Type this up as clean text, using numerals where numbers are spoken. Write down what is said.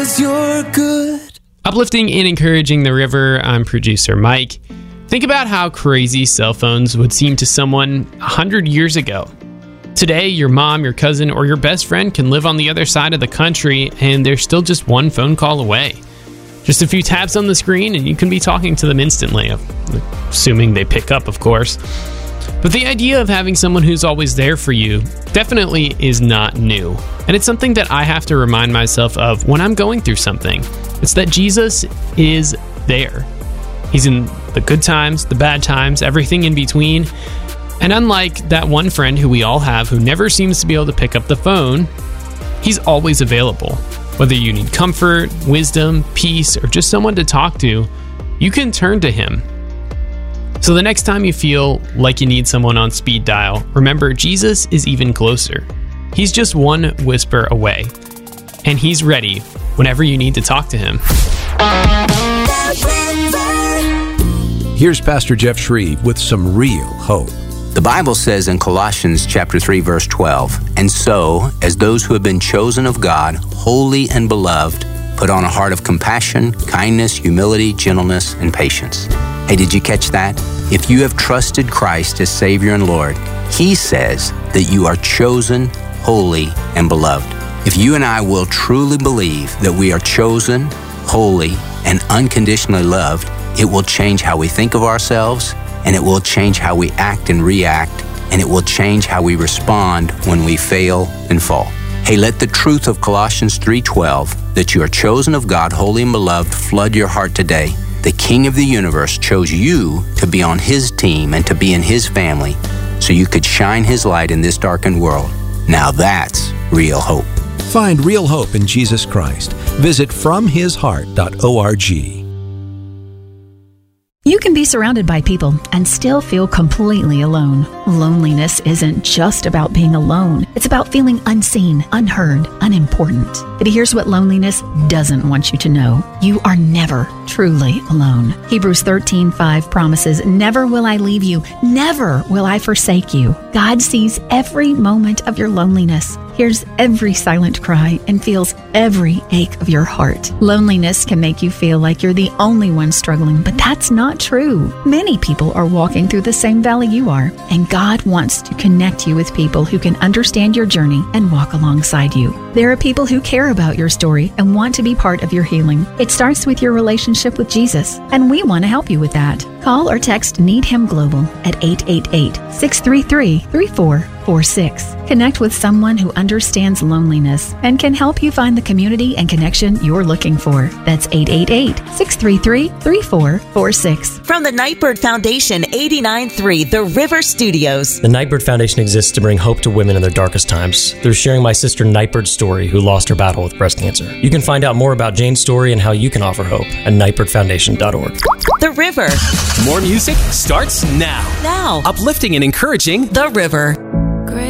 You're good. Uplifting and encouraging the river, I'm producer Mike. Think about how crazy cell phones would seem to someone 100 years ago. Today, your mom, your cousin, or your best friend can live on the other side of the country, and they're still just one phone call away. Just a few taps on the screen, and you can be talking to them instantly, assuming they pick up, of course. But the idea of having someone who's always there for you definitely is not new. And it's something that I have to remind myself of when I'm going through something. It's that Jesus is there. He's in the good times, the bad times, everything in between. And unlike that one friend who we all have who never seems to be able to pick up the phone, he's always available. Whether you need comfort, wisdom, peace, or just someone to talk to, you can turn to him. So the next time you feel like you need someone on speed dial, remember Jesus is even closer. He's just one whisper away, and he's ready whenever you need to talk to him. Here's Pastor Jeff Shreve with some real hope. The Bible says in Colossians chapter 3, verse 12, "And so, as those who have been chosen of God, holy and beloved, put on a heart of compassion, kindness, humility, gentleness, and patience." Hey, did you catch that? If you have trusted Christ as Savior and Lord, He says that you are chosen, holy, and beloved. If you and I will truly believe that we are chosen, holy, and unconditionally loved, it will change how we think of ourselves, and it will change how we act and react, and it will change how we respond when we fail and fall. Hey, let the truth of Colossians 3:12, that you are chosen of God, holy and beloved, flood your heart today. The King of the universe chose you to be on His team and to be in His family so you could shine His light in this darkened world. Now that's real hope. Find real hope in Jesus Christ. Visit FromHisHeart.org. You can be surrounded by people and still feel completely alone. Loneliness isn't just about being alone. It's about feeling unseen, unheard, unimportant. But here's what loneliness doesn't want you to know. You are never truly alone. Hebrews 13:5 promises, "Never will I leave you. Never will I forsake you." God sees every moment of your loneliness, hears every silent cry, and feels every ache of your heart. Loneliness can make you feel like you're the only one struggling, but that's not true. Many people are walking through the same valley you are, and God wants to connect you with people who can understand your journey and walk alongside you. There are people who care about your story and want to be part of your healing. It starts with your relationship with Jesus, and we want to help you with that. Call or text Need Him Global at 888-633-3446. Connect with someone who understands loneliness and can help you find the community and connection you're looking for. That's 888-633-3446. From the Nightbird Foundation, 89.3 The River Studios. The Nightbird Foundation exists to bring hope to women in their darkest times through sharing my sister Nightbird's story, who lost her battle with breast cancer. You can find out more about Jane's story and how you can offer hope at nightbirdfoundation.org. The River. More music starts now. Now. Uplifting and encouraging The River.